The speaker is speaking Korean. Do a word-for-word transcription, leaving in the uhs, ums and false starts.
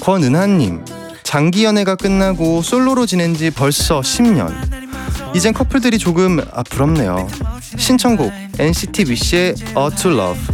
권은하님, 장기 연애가 끝나고 솔로로 지낸 지 벌써 십 년. 이젠 커플들이 조금 아, 부럽네요. 신청곡 엔시티 위시의 A to Love.